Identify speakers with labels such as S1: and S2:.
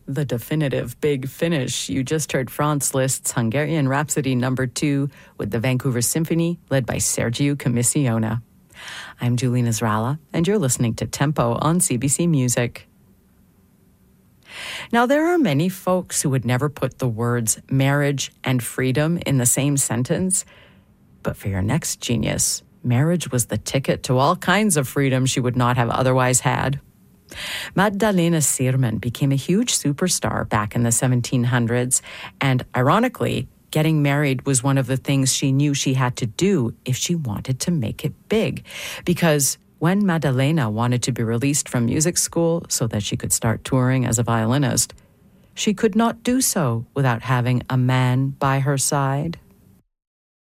S1: The definitive big finish. You just heard Franz Liszt's Hungarian Rhapsody No. 2 with the Vancouver Symphony, led by Sergiu Commissiona. I'm Julie Nasrallah, and you're listening to Tempo on CBC Music. Now, there are many folks who would never put the words marriage and freedom in the same sentence. But for your next genius, marriage was the ticket to all kinds of freedom she would not have otherwise had. Magdalena Sirman became a huge superstar back in the 1700s, and ironically, getting married was one of the things she knew she had to do if she wanted to make it big. Because when Magdalena wanted to be released from music school so that she could start touring as a violinist, she could not do so without having a man by her side.